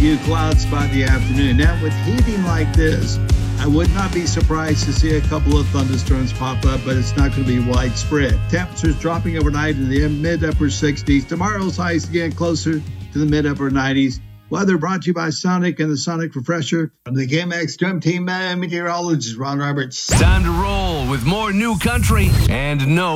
few clouds by the afternoon. Now, with heating like this, I would not be surprised to see a couple of thunderstorms pop up, but it's not going to be widespread. Temperatures dropping overnight in the mid-upper 60s. Tomorrow's highs again closer to the mid-upper 90s. Weather brought to you by Sonic and the Sonic Refresher. From the KMX Storm Team meteorologist Ron Roberts. Time to roll with more new country and no